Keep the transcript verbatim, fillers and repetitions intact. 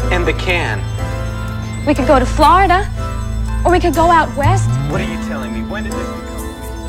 in the can. We could go to Florida, or we could go out west. What are you telling me? When did this become